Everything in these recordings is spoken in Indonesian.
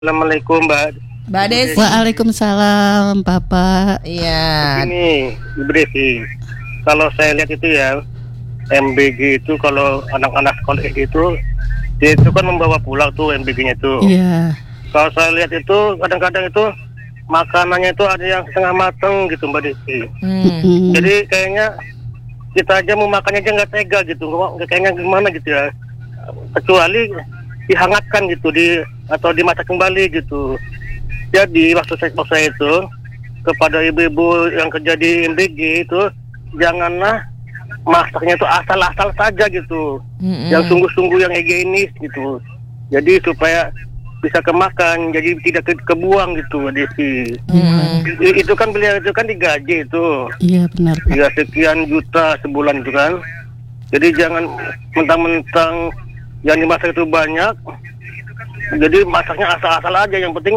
Assalamualaikum Mbak Desi. Waalaikumsalam Bapak. Iya. Ini Ibu Desi. Kalau saya lihat itu ya, MBG itu kalau anak-anak sekolah itu dia itu kan membawa pulang tuh MBG-nya itu. Iya. Kalau saya lihat itu kadang-kadang itu makanannya itu ada yang setengah mateng gitu Mbak Desi. Jadi kayaknya kita aja mau makannya aja nggak tega gitu, nggak kayaknya gimana gitu ya. Kecuali dihangatkan gitu atau dimasak kembali gitu. Jadi waktu saya itu kepada ibu-ibu yang kerja di MBG itu janganlah masaknya itu asal-asal saja gitu. Yang sungguh-sungguh yang higienis gitu. Jadi supaya bisa kemakan, jadi tidak kebuang gitu Desi. Itu kan beliau itu kan digaji itu. Iya benar Pak. Ya sekian juta sebulan itu kan. Jadi jangan mentang-mentang yang dimasak itu banyak. Jadi masaknya asal-asal aja, yang penting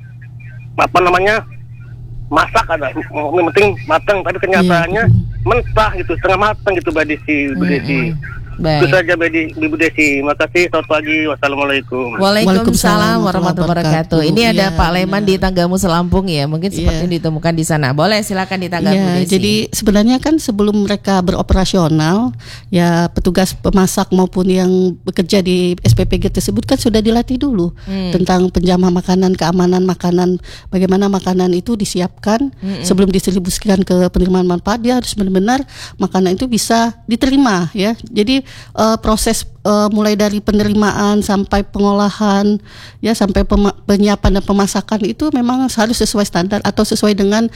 masak ada. Yang penting matang, tapi kenyataannya mentah gitu, setengah matang gitu Mbak Desi. Itu saja Ibu Desi. Makasih, selamat pagi. Wassalamualaikum. Waalaikumsalam warahmatullahi wabarakatuh. Ini ada Pak Leman di Tanggamus Selampung ya. Mungkin seperti ini ditemukan di sana. Boleh silakan ditanggapi Bu Desi. Jadi sebenarnya kan sebelum mereka beroperasional, ya petugas pemasak maupun yang bekerja di SPPG tersebut kan sudah dilatih dulu tentang penjamah makanan, keamanan makanan, bagaimana makanan itu disiapkan sebelum didistribusikan ke penerimaan manfaat. Dia harus benar-benar makanan itu bisa diterima ya. Jadi proses mulai dari penerimaan sampai pengolahan ya sampai penyiapan dan pemasakan itu memang harus sesuai standar atau sesuai dengan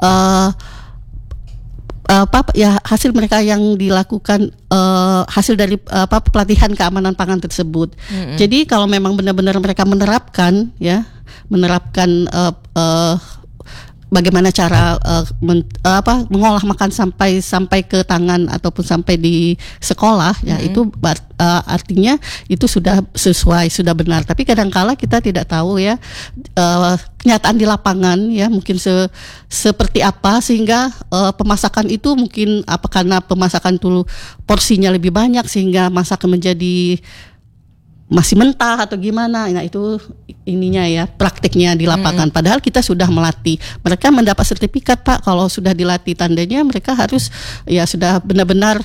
hasil mereka yang dilakukan hasil dari pelatihan keamanan pangan tersebut. Jadi kalau memang benar-benar mereka menerapkan bagaimana cara mengolah makan sampai ke tangan ataupun sampai di sekolah ya itu artinya itu sudah sesuai, sudah benar. Tapi kadang-kala kita tidak tahu ya kenyataan di lapangan ya mungkin seperti apa sehingga pemasakan itu mungkin karena pemasakan dulu porsinya lebih banyak sehingga masakan menjadi masih mentah atau gimana. Nah itu ininya ya praktiknya di lapangan. Padahal kita sudah melatih. Mereka mendapat sertifikat Pak. Kalau sudah dilatih tandanya mereka harus ya sudah benar-benar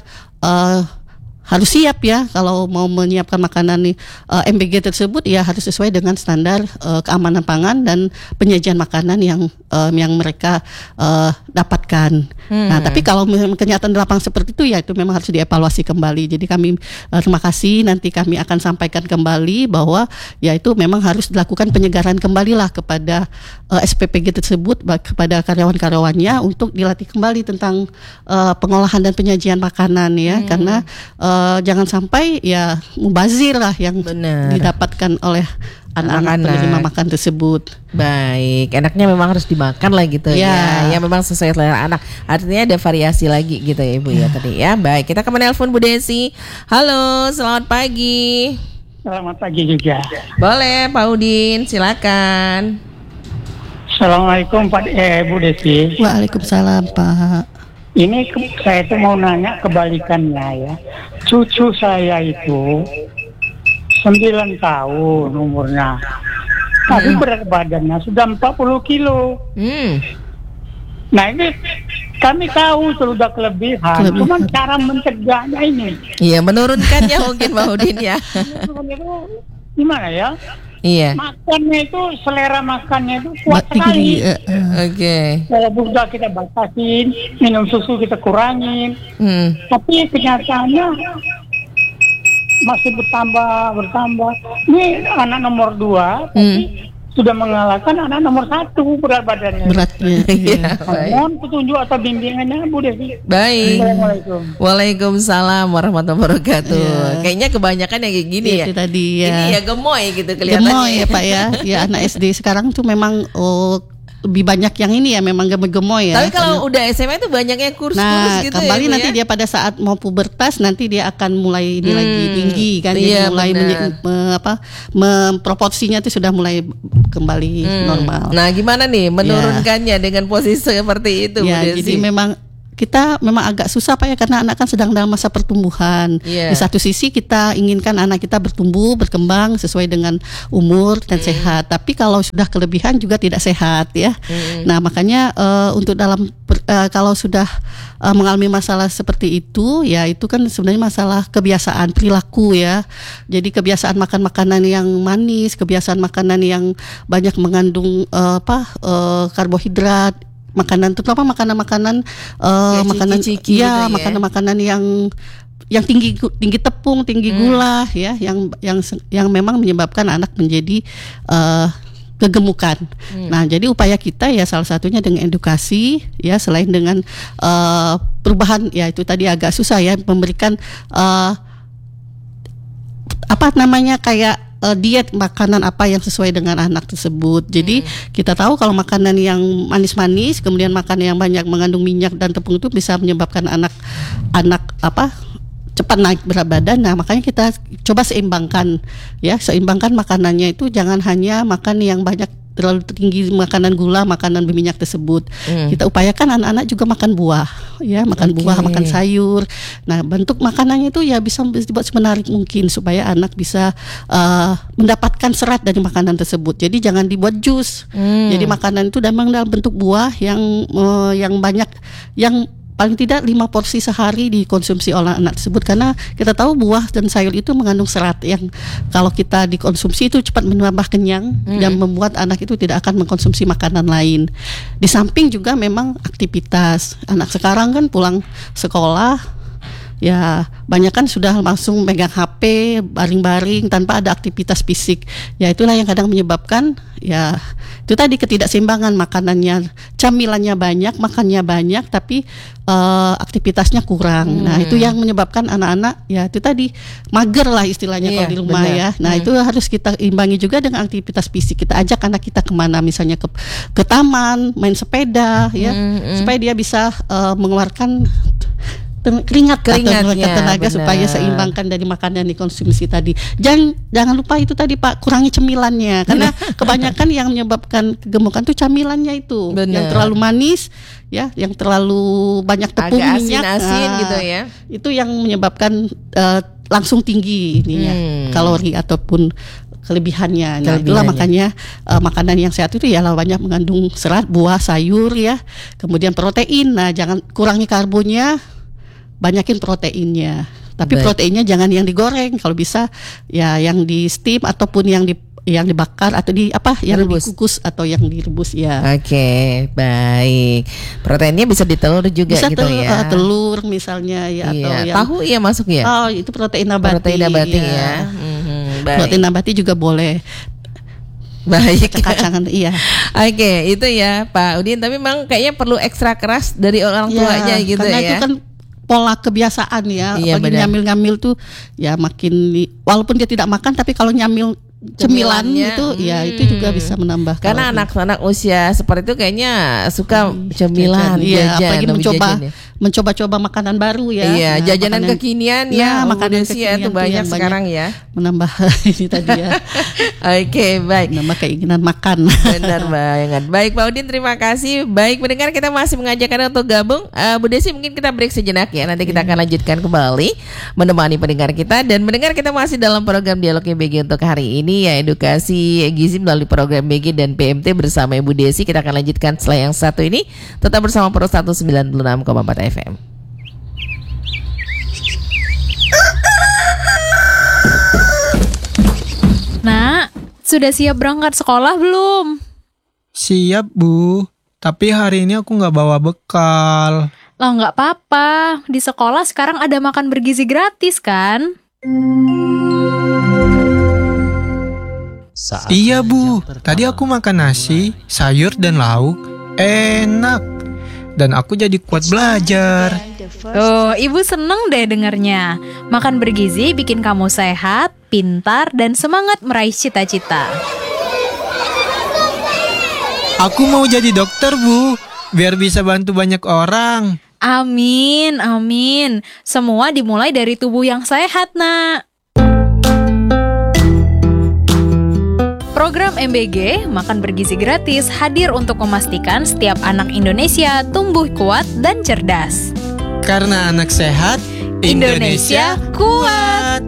harus siap ya kalau mau menyiapkan makanan MBG tersebut ya harus sesuai dengan standar keamanan pangan dan penyajian makanan yang mereka dapatkan. Nah, tapi kalau kenyataan di lapangan seperti itu ya itu memang harus dievaluasi kembali. Jadi kami terima kasih, nanti kami akan sampaikan kembali bahwa ya itu memang harus dilakukan penyegaran kembalilah kepada SPPG tersebut kepada karyawan-karyawannya untuk dilatih kembali tentang pengolahan dan penyajian makanan ya karena jangan sampai ya mubazir lah yang didapatkan oleh anak-anak penerima makan tersebut. Baik, enaknya memang harus dimakan lah gitu ya. Ya memang sesuai selera anak. Artinya ada variasi lagi gitu ya Ibu ya tadi ya. Baik, kita ke menelpon Bu Desi. Halo, selamat pagi. Selamat pagi juga. Boleh Pak Udin, silakan. Assalamualaikum Bu Desi. Waalaikumsalam Pak. Ini saya tuh mau nanya kebalikannya ya. Cucu saya itu 9 tahun umurnya, tapi berat badannya sudah 40 kilo. Nah ini kami tahu sudah kelebihan. Cuman cara mencegahnya ini. Iya, menurunkannya mungkin Pak Udin ya. Gimana ya? Iya. Makannya itu selera makannya itu kuat sekali. Oke. Kalau sudah kita batasin, minum susu kita kurangin. Tapi kenyataannya masih bertambah. Ini anak nomor 2, tapi sudah mengalahkan anak nomor 1 berat badannya. Beratnya. Mohon petunjuk atau bimbingannya Bu Desi. Baik. Assalamualaikum. Waalaikumsalam warahmatullahi wabarakatuh. Kayaknya kebanyakan yang kayak gini ya. Itu tadi ya. Ini ya gemoy gitu kelihatannya. Gemoy ya Pak ya. Ya anak SD sekarang tuh memang lebih banyak yang ini ya memang gemoy ya. Tapi kalau udah SMA itu banyaknya kurus-kurus gitu kembali ya, nanti dia pada saat mau pubertas nanti dia akan mulai ini lagi tinggi kan, jadi mulai proporsinya itu sudah mulai kembali normal. Nah gimana nih menurunkannya dengan posisi seperti itu Bu Desi? Jadi memang kita memang agak susah Pak ya, karena anak kan sedang dalam masa pertumbuhan. Di satu sisi kita inginkan anak kita bertumbuh, berkembang sesuai dengan umur dan sehat. Tapi kalau sudah kelebihan juga tidak sehat ya. Nah makanya untuk kalau sudah mengalami masalah seperti itu, ya itu kan sebenarnya masalah kebiasaan perilaku ya. Jadi kebiasaan makan makanan yang manis, kebiasaan makanan yang banyak mengandung karbohidrat, makanan terutama makanan-makanan makanan-makanan yang tinggi tepung, tinggi gula ya, yang memang menyebabkan anak menjadi kegemukan. Nah, jadi upaya kita ya salah satunya dengan edukasi ya, selain dengan perubahan ya itu tadi agak susah ya, memberikan kayak diet makanan apa yang sesuai dengan anak tersebut. Jadi kita tahu kalau makanan yang manis-manis, kemudian makanan yang banyak mengandung minyak dan tepung itu bisa menyebabkan anak cepat naik berat badan. Nah makanya kita coba seimbangkan makanannya itu, jangan hanya makan yang banyak terlalu tinggi makanan gula, makanan berminyak tersebut. Kita upayakan anak-anak juga makan buah ya, makan buah, makan sayur. Nah bentuk makanannya itu ya bisa dibuat semenarik mungkin supaya anak bisa mendapatkan serat dari makanan tersebut. Jadi jangan dibuat jus. Jadi makanan itu memang dalam bentuk buah yang banyak, yang paling tidak 5 porsi sehari dikonsumsi oleh anak tersebut, karena kita tahu buah dan sayur itu mengandung serat yang kalau kita dikonsumsi itu cepat menambah kenyang dan membuat anak itu tidak akan mengkonsumsi makanan lain. Di samping juga memang aktivitas. Anak sekarang kan pulang sekolah ya banyak kan sudah langsung megang HP, baring-baring tanpa ada aktivitas fisik. Ya itulah yang kadang menyebabkan ya itu tadi ketidakseimbangan, makanannya, camilannya banyak, makannya banyak, tapi aktivitasnya kurang. Nah itu yang menyebabkan anak-anak ya itu tadi mager lah istilahnya kalau di rumah ya. Nah itu harus kita imbangi juga dengan aktivitas fisik. Kita ajak anak kita kemana, misalnya ke taman, main sepeda ya, supaya dia bisa mengeluarkan keringat atau tenaga supaya seimbangkan dari makanan yang dikonsumsi tadi. Jangan lupa itu tadi Pak, kurangi cemilannya, karena kebanyakan yang menyebabkan kegemukan tuh camilannya itu. Yang terlalu manis ya, yang terlalu banyak tepung, agak minyak, asin gitu ya. Itu yang menyebabkan langsung tinggi ininya kalori ataupun kelebihannya. Nah itulah makanya makanan yang sehat itu ya banyak mengandung serat, buah, sayur ya, kemudian protein. Nah jangan kurangi karbonya, banyakin proteinnya. Tapi proteinnya jangan yang digoreng, kalau bisa ya yang di steam ataupun yang dibakar atau yang dikukus atau yang direbus ya. Oke, baik. Proteinnya bisa di telur juga bisa gitu ya. Telur misalnya ya, atau yang tahu ya masuk ya. Oh, itu protein nabati. Protein nabati ya. Protein nabati juga boleh. Baik, kacang-kacangan iya. Oke, itu ya Pak Udin. Tapi memang kayaknya perlu ekstra keras dari orang tuanya gitu karena ya. Itu kan pola kebiasaan ya. Apalagi nyamil-nyamil tuh ya makin walaupun dia tidak makan, tapi kalau nyamil cemilan itu ya itu juga bisa menambah. Karena anak-anak usia seperti itu kayaknya suka cemilan, jajan, apalagi mencoba-coba makanan baru ya. Iya, jajanan kekinian ya, makanan kekinian itu banyak sekarang ya. Menambah ini tadi ya. Oke, baik. Menambah keinginan makan. Benar banget. Baik Pak Udin, terima kasih. Baik pendengar, kita masih mengajak Anda untuk gabung. Bu Desi, mungkin kita break sejenak ya. Nanti kita akan lanjutkan kembali menemani pendengar kita, dan mendengar kita masih dalam program Dialog BG untuk hari ini ya, edukasi gizi melalui program BG dan PMT bersama Ibu Desi. Kita akan lanjutkan setelah yang satu ini. Tetap bersama Pro 196,4 FM. Nak, sudah siap berangkat sekolah belum? Siap Bu, tapi hari ini aku gak bawa bekal. Lah gak apa-apa, di sekolah sekarang ada makan bergizi gratis kan? Iya Bu, tadi aku makan nasi, sayur dan lauk, enak. Dan aku jadi kuat belajar. Oh, Ibu seneng deh dengernya. Makan bergizi bikin kamu sehat, pintar, dan semangat meraih cita-cita. Aku mau jadi dokter Bu, biar bisa bantu banyak orang. Amin, amin. Semua dimulai dari tubuh yang sehat, Nak. Program MBG Makan Bergizi Gratis hadir untuk memastikan setiap anak Indonesia tumbuh kuat dan cerdas. Karena anak sehat, Indonesia kuat.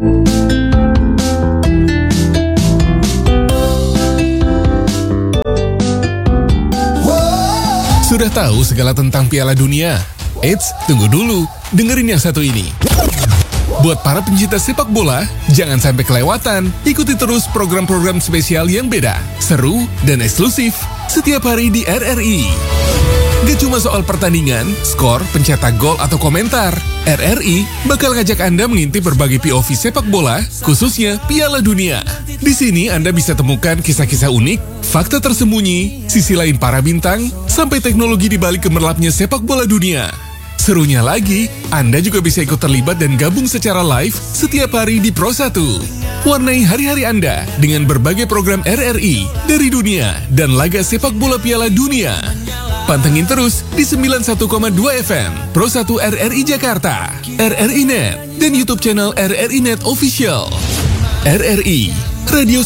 Sudah tahu segala tentang Piala Dunia? Eits, tunggu dulu. Dengerin yang satu ini. Buat para pencinta sepak bola, jangan sampai kelewatan. Ikuti terus program-program spesial yang beda, seru, dan eksklusif setiap hari di RRI. Gak cuma soal pertandingan, skor, pencetak gol, atau komentar. RRI bakal ngajak Anda mengintip berbagai POV sepak bola, khususnya Piala Dunia. Di sini Anda bisa temukan kisah-kisah unik, fakta tersembunyi, sisi lain para bintang, sampai teknologi di balik gemerlapnya sepak bola dunia. Serunya lagi, Anda juga bisa ikut terlibat dan gabung secara live setiap hari di Pro 1. Warnai hari-hari Anda dengan berbagai program RRI dari dunia dan laga sepak bola Piala Dunia. Pantengin terus di 91,2 FM, Pro 1 RRI Jakarta, RRI Net, dan YouTube channel RRI Net Official. RRI, Radio